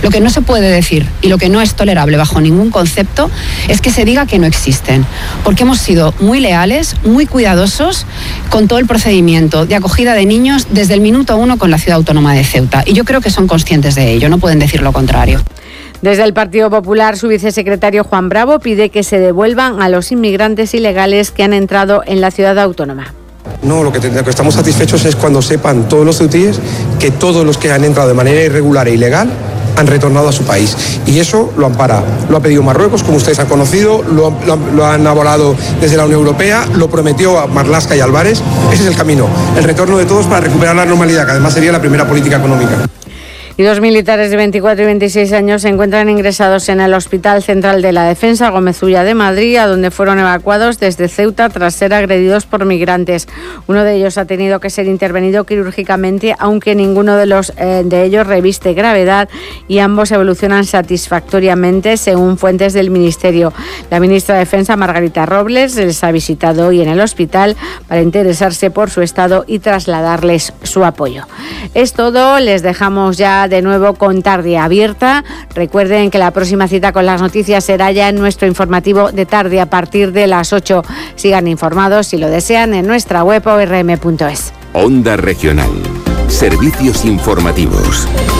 Lo que no se puede decir y lo que no es tolerable bajo ningún concepto es que se diga que no existen, porque hemos sido muy leales, muy cuidadosos con todo el procedimiento de acogida de niños desde el minuto 1 con la Ciudad Autónoma de Ceuta, y yo creo que son conscientes de ello, no pueden decir lo contrario. Desde el Partido Popular, su vicesecretario Juan Bravo pide que se devuelvan a los inmigrantes ilegales que han entrado en la ciudad autónoma. No, lo que estamos satisfechos es cuando sepan todos los ceutíes que todos los que han entrado de manera irregular e ilegal han retornado a su país. Y eso lo ampara. Lo ha pedido Marruecos, como ustedes han conocido, lo han avalado desde la Unión Europea, lo prometió a Marlaska y Álvarez. Ese es el camino, el retorno de todos para recuperar la normalidad, que además sería la primera política económica. Y 2 militares de 24 y 26 años se encuentran ingresados en el Hospital Central de la Defensa Gómez Ulla de Madrid, a donde fueron evacuados desde Ceuta tras ser agredidos por migrantes. Uno de ellos ha tenido que ser intervenido quirúrgicamente, aunque ninguno de ellos reviste gravedad, y ambos evolucionan satisfactoriamente, según fuentes del Ministerio. La ministra de Defensa, Margarita Robles, les ha visitado hoy en el hospital para interesarse por su estado y trasladarles su apoyo. Es todo, les dejamos ya de nuevo con Tarde Abierta. Recuerden que la próxima cita con las noticias será ya en nuestro informativo de tarde a partir de las 8. Sigan informados, si lo desean, en nuestra web orm.es. Onda Regional. Servicios informativos.